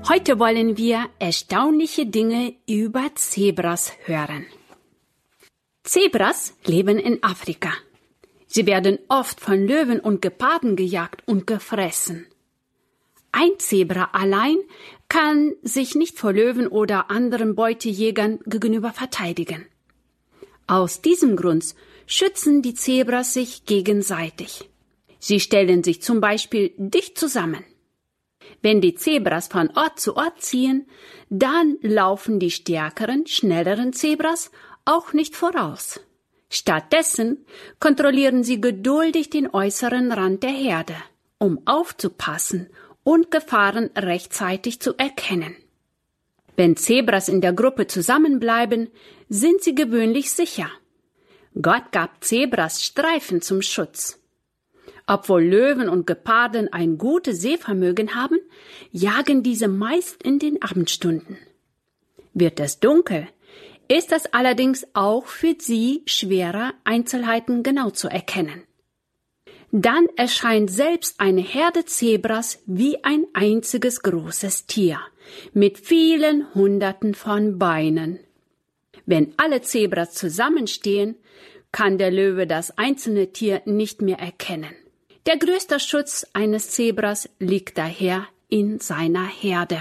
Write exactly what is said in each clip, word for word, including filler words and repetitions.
Heute wollen wir erstaunliche Dinge über Zebras hören. Zebras leben in Afrika. Sie werden oft von Löwen und Geparden gejagt und gefressen. Ein Zebra allein kann sich nicht vor Löwen oder anderen Beutejägern gegenüber verteidigen. Aus diesem Grund schützen die Zebras sich gegenseitig. Sie stellen sich zum Beispiel dicht zusammen. Wenn die Zebras von Ort zu Ort ziehen, dann laufen die stärkeren, schnelleren Zebras auch nicht voraus. Stattdessen kontrollieren sie geduldig den äußeren Rand der Herde, um aufzupassen und Gefahren rechtzeitig zu erkennen. Wenn Zebras in der Gruppe zusammenbleiben, sind sie gewöhnlich sicher. Gott gab Zebras Streifen zum Schutz. Obwohl Löwen und Geparden ein gutes Sehvermögen haben, jagen diese meist in den Abendstunden. Wird es dunkel, ist es allerdings auch für sie schwerer, Einzelheiten genau zu erkennen. Dann erscheint selbst eine Herde Zebras wie ein einziges großes Tier, mit vielen Hunderten von Beinen. Wenn alle Zebras zusammenstehen, kann der Löwe das einzelne Tier nicht mehr erkennen. Der größte Schutz eines Zebras liegt daher in seiner Herde.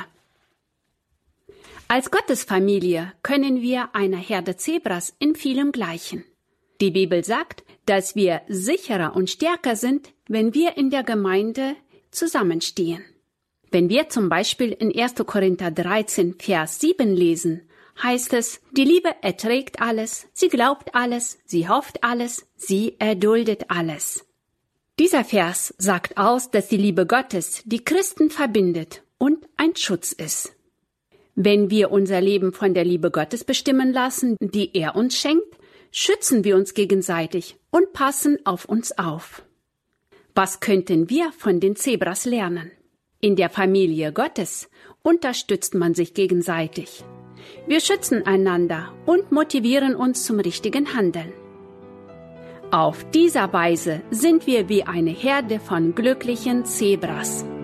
Als Gottesfamilie können wir einer Herde Zebras in vielem gleichen. Die Bibel sagt, dass wir sicherer und stärker sind, wenn wir in der Gemeinde zusammenstehen. Wenn wir zum Beispiel in erster Korinther dreizehn, Vers sieben lesen, heißt es, die Liebe erträgt alles, sie glaubt alles, sie hofft alles, sie erduldet alles. Dieser Vers sagt aus, dass die Liebe Gottes die Christen verbindet und ein Schutz ist. Wenn wir unser Leben von der Liebe Gottes bestimmen lassen, die er uns schenkt, schützen wir uns gegenseitig und passen auf uns auf. Was könnten wir von den Zebras lernen? In der Familie Gottes unterstützt man sich gegenseitig. Wir schützen einander und motivieren uns zum richtigen Handeln. Auf dieser Weise sind wir wie eine Herde von glücklichen Zebras.